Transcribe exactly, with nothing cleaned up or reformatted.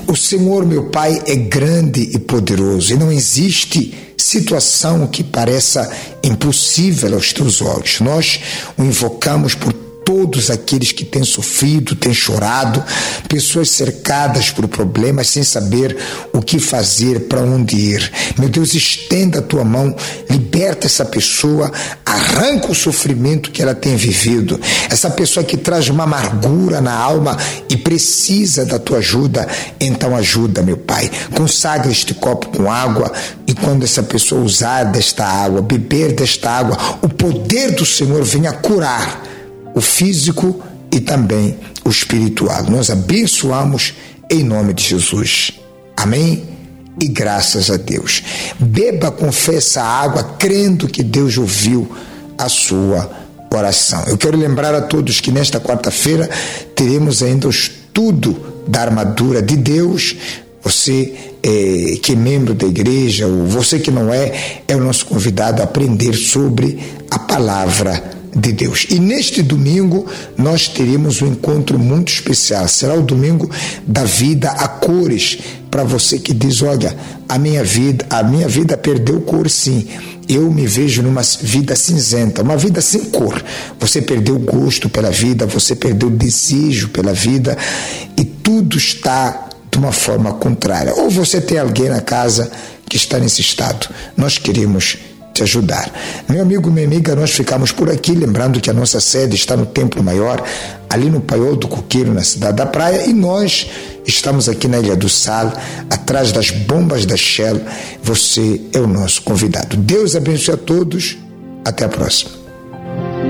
O Senhor, meu Pai, é grande e poderoso e não existe situação que pareça impossível aos teus olhos. Nós o invocamos por todos aqueles que têm sofrido, têm chorado, pessoas cercadas por problemas sem saber o que fazer, para onde ir. Meu Deus, estenda a tua mão, liberta essa pessoa, arranca o sofrimento que ela tem vivido. Essa pessoa que traz uma amargura na alma e precisa da tua ajuda, então ajuda, meu Pai. Consagra este copo com água e quando essa pessoa usar desta água, beber desta água, o poder do Senhor venha curar o físico e também o espiritual. Nós abençoamos em nome de Jesus. Amém? E graças a Deus. Beba com fé essa água, crendo que Deus ouviu a sua oração. Eu quero lembrar a todos que nesta quarta-feira teremos ainda o estudo da armadura de Deus. Você é, que é membro da igreja, ou você que não é, é o nosso convidado a aprender sobre a palavra de Deus. E neste domingo nós teremos um encontro muito especial. Será o domingo da vida a cores. Para você que diz, olha, a minha vida, a minha vida perdeu cor, sim. Eu me vejo numa vida cinzenta, uma vida sem cor. Você perdeu o gosto pela vida, você perdeu o desejo pela vida e tudo está de uma forma contrária. Ou você tem alguém na casa que está nesse estado. Nós queremos te ajudar. Meu amigo, minha amiga, nós ficamos por aqui, lembrando que a nossa sede está no Templo Maior, ali no Paiol do Coqueiro, na cidade da Praia, e nós estamos aqui na Ilha do Sal, atrás das bombas da Shell. Você é o nosso convidado. Deus abençoe a todos. Até a próxima.